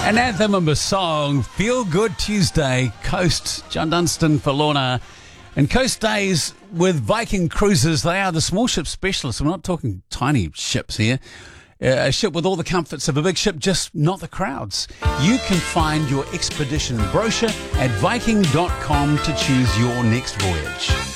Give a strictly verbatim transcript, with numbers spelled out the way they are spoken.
An anthem of a song, Feel Good Tuesday, Coast, John Dunstan for Lorna. And Coast Days with Viking Cruises, they are the small ship specialists. We're not talking tiny ships here. Uh, a ship with all the comforts of a big ship, just not the crowds. You can find your expedition brochure at viking dot com to choose your next voyage.